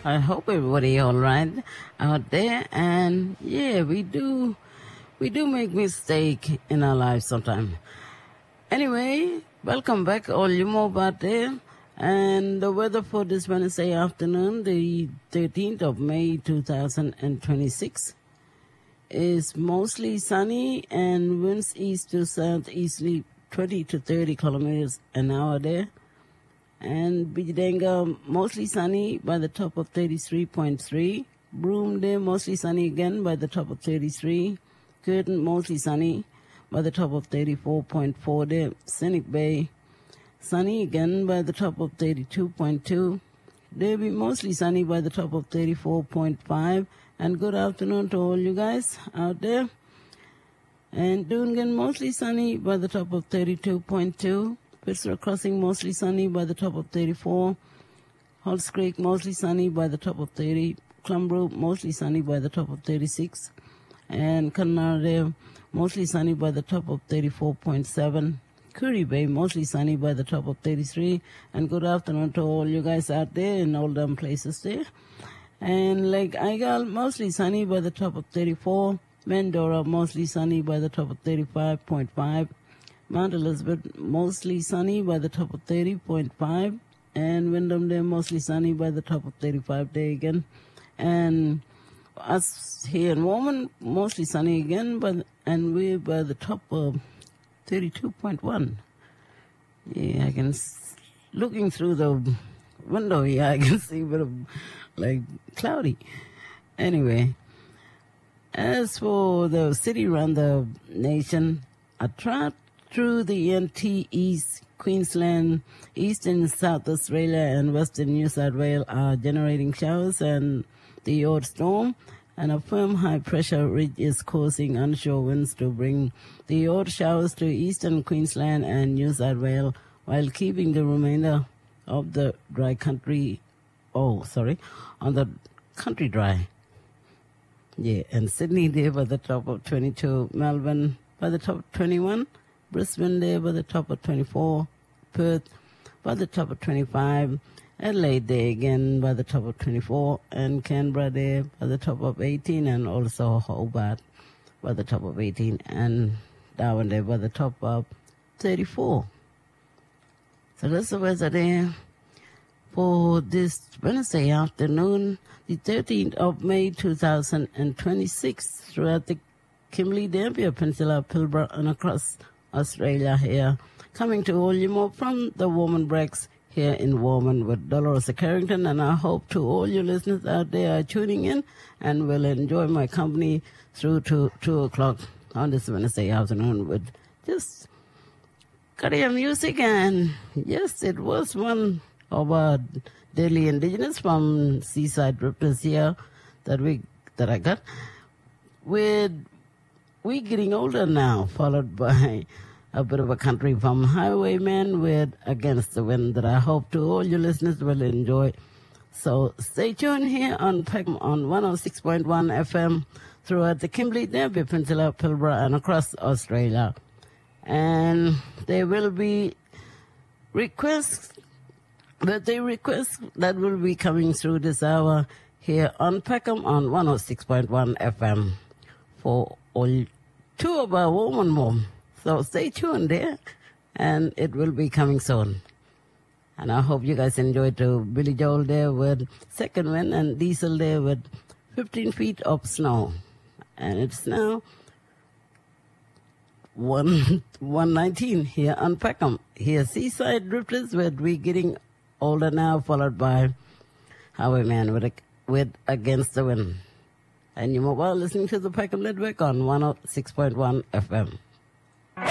I hope everybody all right out there. And yeah, we do make mistake in our lives sometimes. Anyway, welcome back all you mob out there. And the weather for this Wednesday afternoon, the 13th of May 2026, is mostly sunny and winds east to southeasterly 20 to 30 kilometers an hour there. And Bijidenga mostly sunny by the top of 33.3. Broome there mostly sunny again by the top of 33. Curtin mostly sunny by the top of 34.4 there. Scenic Bay sunny again by the top of 32.2. Derby mostly sunny by the top of 34.5. And good afternoon to all you guys out there. And Dungan mostly sunny by the top of 32.2. Fitzroy Crossing mostly sunny by the top of 34. Halls Creek mostly sunny by the top of 30. Clumbrook mostly sunny by the top of 36. And Kannada mostly sunny by the top of 34.7. Curry Bay mostly sunny by the top of 33. And good afternoon to all you guys out there in all them places there. And Lake Aigal mostly sunny by the top of 34. Mandora mostly sunny by the top of 35.5. Mount Elizabeth mostly sunny by the top of 30.5. And Wyndham there mostly sunny by the top of 35 there again. And us here in Warman mostly sunny again, and we're by the top of 32.1. Yeah, I can, looking through the window here, I can see a bit of like cloudy. Anyway, as for the city around the nation, I tried through the NT East, Queensland, Eastern South Australia and Western New South Wales are generating showers and the odd storm, and a firm high-pressure ridge is causing onshore winds to bring the odd showers to eastern Queensland and New South Wales while keeping the remainder of the dry country, on the country dry. Yeah, and Sydney there by the top of 22, Melbourne by the top of 21, Brisbane there by the top of 24, Perth by the top of 25, Adelaide there again by the top of 24, and Canberra there by the top of 18, and also Hobart by the top of 18, and Darwin there by the top of 34. So that's the weather there for this Wednesday afternoon, the 13th of May 2026, throughout the Kimberley, Dampier Peninsula, Pilbara, and across Australia here. Coming to all you more from the Warman Breaks here in Warman with Dolores Carrington, and I hope to all you listeners out there are tuning in and will enjoy my company through to 2 o'clock on this Wednesday afternoon with just Korea music. And yes, it was one of our daily indigenous from Seaside Drifters here that I got. With We Getting Older Now, followed by a bit of a country from Highwayman with Against the Wind that I hope to all you listeners will enjoy. So stay tuned here on PECM on 106.1 FM throughout the Kimberley, Dampier Peninsula, Pilbara, and across Australia. And there will be birthday requests that will be coming through this hour here on PECM on 106.1 FM for all two of our woman mom. So stay tuned there, and it will be coming soon. And I hope you guys enjoyed Billy Joel there with Second Wind and Diesel there with 15 feet of snow. And it's now 1:19 here on Peckham. Here Seaside Drifters with We Getting Older Now, followed by Highwayman with Against the Wind. And you're mobile listening to the Peckham Network on 106.1 FM.